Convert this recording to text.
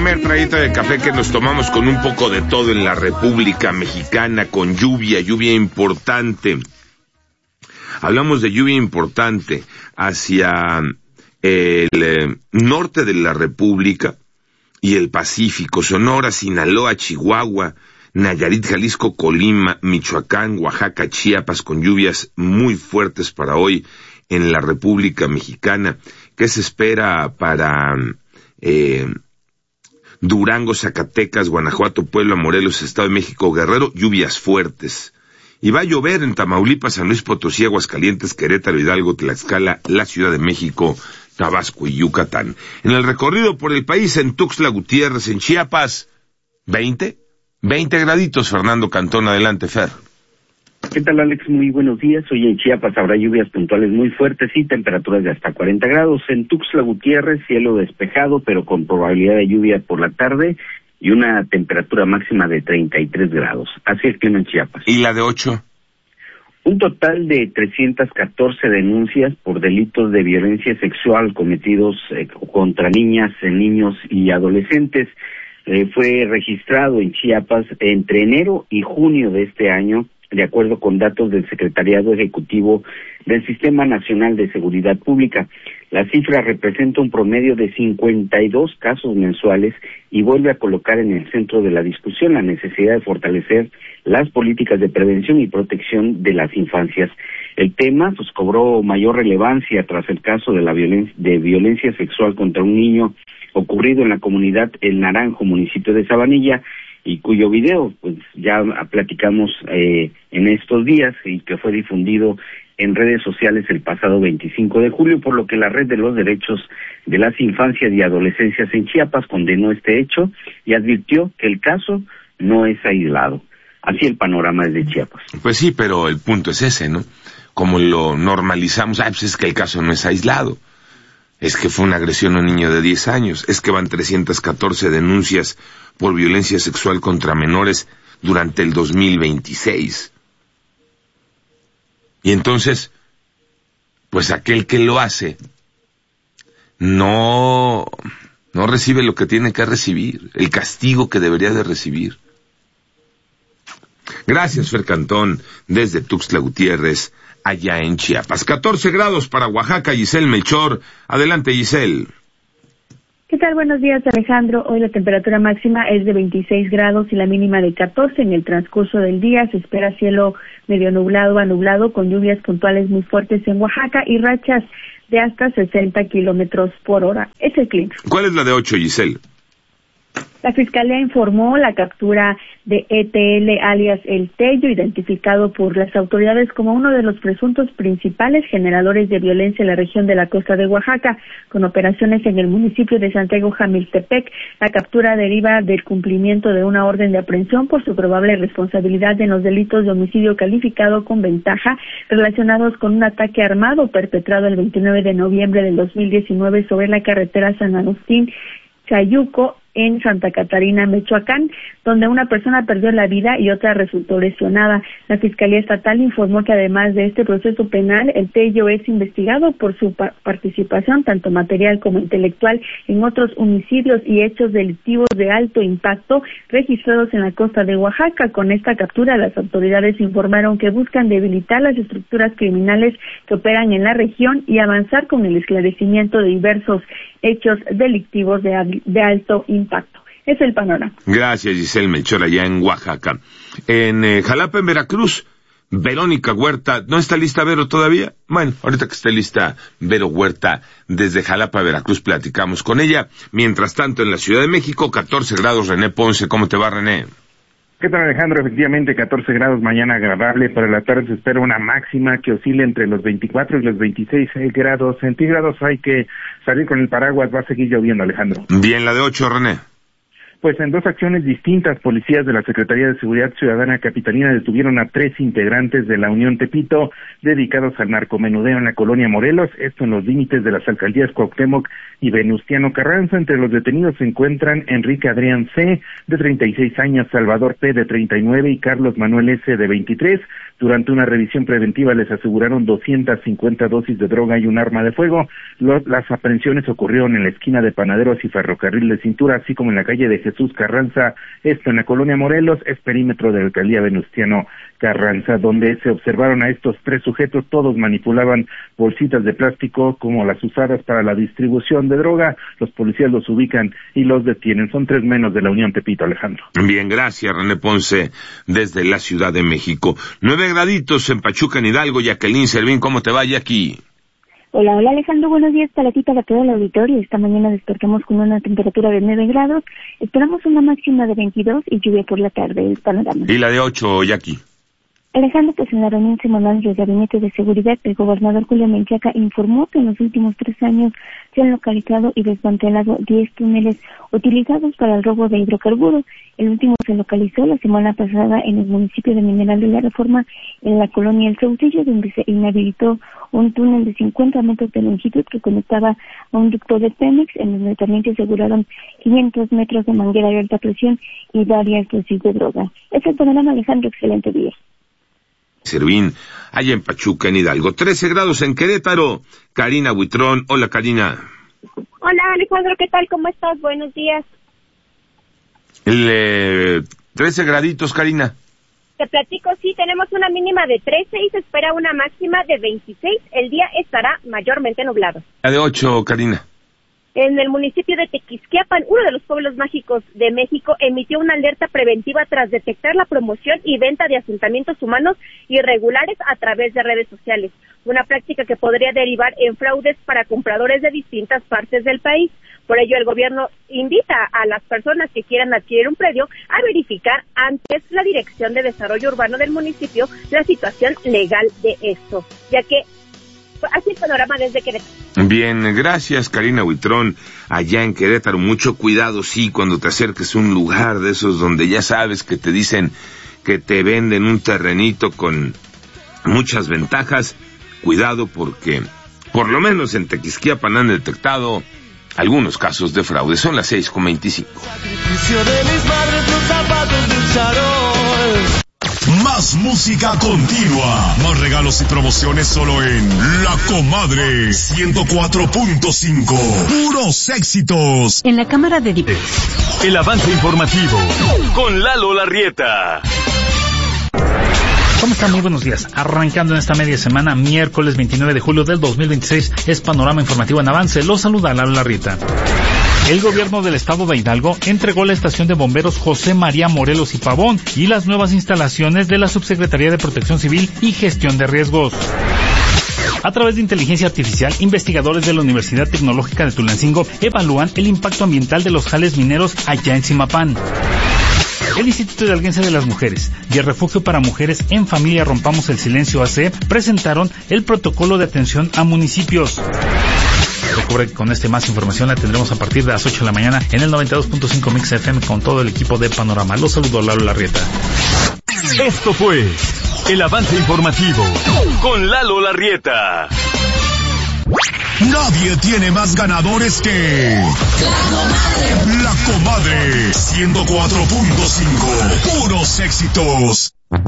primer traguito de café que nos tomamos con un poco de todo en la República Mexicana, con lluvia importante. Hablamos de lluvia importante hacia el norte de la República y el Pacífico, Sonora, Sinaloa, Chihuahua, Nayarit, Jalisco, Colima, Michoacán, Oaxaca, Chiapas, con lluvias muy fuertes para hoy en la República Mexicana. ¿Qué se espera para Durango, Zacatecas, Guanajuato, Puebla, Morelos, Estado de México, Guerrero? Lluvias fuertes. Y va a llover en Tamaulipas, San Luis Potosí, Aguascalientes, Querétaro, Hidalgo, Tlaxcala, la Ciudad de México, Tabasco y Yucatán. En el recorrido por el país, en Tuxtla Gutiérrez, en Chiapas, 20 graditos. Fernando Cantón, adelante, Fer. ¿Qué tal, Alex? Muy buenos días. Hoy en Chiapas habrá lluvias puntuales muy fuertes y temperaturas de hasta 40 grados. En Tuxtla Gutiérrez, cielo despejado, pero con probabilidad de lluvia por la tarde y una temperatura máxima de 33 grados. Así el clima en Chiapas. ¿Y la de 8? Un total de 314 denuncias por delitos de violencia sexual cometidos contra niñas, niños y adolescentes fue registrado en Chiapas entre enero y junio de este año, de acuerdo con datos del Secretariado Ejecutivo del Sistema Nacional de Seguridad Pública. La cifra representa un promedio de 52 casos mensuales y vuelve a colocar en el centro de la discusión la necesidad de fortalecer las políticas de prevención y protección de las infancias. El tema cobró mayor relevancia tras el caso de violencia sexual contra un niño ocurrido en la comunidad El Naranjo, municipio de Sabanilla, y cuyo video pues ya platicamos en estos días y que fue difundido en redes sociales el pasado 25 de julio, por lo que la Red de los Derechos de las Infancias y Adolescencias en Chiapas condenó este hecho y advirtió que el caso no es aislado. Así el panorama es de Chiapas. Pues sí, pero el punto es ese, ¿no? Como lo normalizamos, pues es que el caso no es aislado. Es que fue una agresión a un niño de 10 años, es que van 314 denuncias por violencia sexual contra menores durante el 2026. Y entonces, pues aquel que lo hace no recibe lo que tiene que recibir, el castigo que debería de recibir. Gracias, Fer Cantón, desde Tuxtla Gutiérrez, allá en Chiapas. 14 grados para Oaxaca, Giselle Melchor. Adelante, Giselle. ¿Qué tal? Buenos días, Alejandro. Hoy la temperatura máxima es de 26 grados y la mínima de 14. En el transcurso del día se espera cielo medio nublado a nublado con lluvias puntuales muy fuertes en Oaxaca y rachas de hasta 60 kilómetros por hora. Es el clima. ¿Cuál es la de 8, Giselle? La Fiscalía informó la captura de ETL alias El Tello, identificado por las autoridades como uno de los presuntos principales generadores de violencia en la región de la costa de Oaxaca, con operaciones en el municipio de Santiago Jamiltepec. La captura deriva del cumplimiento de una orden de aprehensión por su probable responsabilidad en los delitos de homicidio calificado con ventaja relacionados con un ataque armado perpetrado el 29 de noviembre del 2019 sobre la carretera San Agustín Chayuco en Santa Catarina, Michoacán, donde una persona perdió la vida y otra resultó lesionada. La Fiscalía Estatal informó que además de este proceso penal, El Tello es investigado por su participación, tanto material como intelectual, en otros homicidios y hechos delictivos de alto impacto registrados en la costa de Oaxaca. Con esta captura, las autoridades informaron que buscan debilitar las estructuras criminales que operan en la región y avanzar con el esclarecimiento de diversos hechos delictivos de alto impacto. Es el panorama. Gracias, Giselle Melchor, allá en Oaxaca. En Jalapa, en Veracruz, Verónica Huerta. ¿No está lista Vero todavía? Bueno, ahorita que esté lista Vero Huerta, desde Jalapa, Veracruz, platicamos con ella. Mientras tanto, en la Ciudad de México, 14 grados, René Ponce. ¿Cómo te va, René? ¿Qué tal, Alejandro? Efectivamente, 14 grados, mañana agradable. Para la tarde se espera una máxima que oscile entre los 24 y los 26 grados centígrados. Hay que salir con el paraguas, va a seguir lloviendo, Alejandro. Bien, la de 8, René. Pues en dos acciones distintas, policías de la Secretaría de Seguridad Ciudadana Capitalina detuvieron a 3 integrantes de la Unión Tepito dedicados al narcomenudeo en la colonia Morelos, esto en los límites de las alcaldías Cuauhtémoc y Venustiano Carranza. Entre los detenidos se encuentran Enrique Adrián C., de 36 años, Salvador P., de 39, y Carlos Manuel S., de 23. Durante una revisión preventiva les aseguraron 250 dosis de droga y un arma de fuego. Las aprehensiones ocurrieron en la esquina de Panaderos y Ferrocarril de Cintura, así como en la calle de Jesús Carranza, esto en la colonia Morelos, es perímetro de la alcaldía Venustiano Carranza, donde se observaron a estos 3 sujetos. Todos manipulaban bolsitas de plástico como las usadas para la distribución de droga. Los policías los ubican y los detienen. Son 3 menos de la Unión Tepito, Alejandro. Bien, gracias, René Ponce, desde la Ciudad de México. 9 graditos en Pachuca, en Hidalgo. Jacqueline Servín, ¿cómo te va, Jackie? Hola Alejandro, buenos días para ti, para todo el auditorio. Esta mañana despertamos con una temperatura de 9 grados, esperamos una máxima de 22 y lluvia por la tarde, el panorama. ¿Y la de 8, Jackie? Alejandro, pues en la reunión semanal del Gabinete de Seguridad, el gobernador Julio Menchaca informó que en los últimos 3 años se han localizado y desmantelado 10 túneles utilizados para el robo de hidrocarburos. El último se localizó la semana pasada en el municipio de Mineral de la Reforma, en la colonia El Sautillo, donde se inhabilitó un túnel de 50 metros de longitud que conectaba a un ducto de Pemex, en donde también se aseguraron 500 metros de manguera de alta presión y varias dosis de droga. Es el panorama, Alejandro, excelente día. Servín, allá en Pachuca, en Hidalgo. 13 grados en Querétaro. Karina Buitrón. Hola, Karina. Hola, Alejandro, ¿qué tal? ¿Cómo estás? Buenos días. 13 graditos, Karina. Te platico, sí, tenemos una mínima de 13 y se espera una máxima de 26. El día estará mayormente nublado. La de 8, Karina. En el municipio de Tequisquiapan, uno de los pueblos mágicos de México, emitió una alerta preventiva tras detectar la promoción y venta de asentamientos humanos irregulares a través de redes sociales, una práctica que podría derivar en fraudes para compradores de distintas partes del país. Por ello, el gobierno invita a las personas que quieran adquirir un predio a verificar antes la Dirección de Desarrollo Urbano del municipio la situación legal de esto, ya que así el panorama desde Querétaro. Bien, gracias, Karina Buitrón. Allá en Querétaro, mucho cuidado, sí, cuando te acerques a un lugar de esos donde ya sabes que te dicen que te venden un terrenito con muchas ventajas. Cuidado porque, por lo menos en Tequisquiapan, han detectado algunos casos de fraude. Son las 6:25. Más música continua, más regalos y promociones solo en La Comadre 104.5. Puros éxitos. En la Cámara de Diputados. El avance informativo con Lalo Larrieta. ¿Cómo están? Muy buenos días. Arrancando en esta media semana, miércoles 29 de julio del 2026, es Panorama Informativo en Avance. Los saluda Lalo Larrieta. El gobierno del estado de Hidalgo entregó la estación de bomberos José María Morelos y Pavón y las nuevas instalaciones de la Subsecretaría de Protección Civil y Gestión de Riesgos. A través de inteligencia artificial, investigadores de la Universidad Tecnológica de Tulancingo evalúan el impacto ambiental de los jales mineros allá en Zimapán. El Instituto Hidalguense de las Mujeres y el Refugio para Mujeres en Familia Rompamos el Silencio AC presentaron el protocolo de atención a municipios. Recuerda que con más información la tendremos a partir de las 8 de la mañana en el 92.5 Mix FM con todo el equipo de Panorama. Los saludo, Lalo Larrieta. Esto fue el avance informativo con Lalo Larrieta. Nadie tiene más ganadores que La Comadre 104.5. Puros éxitos.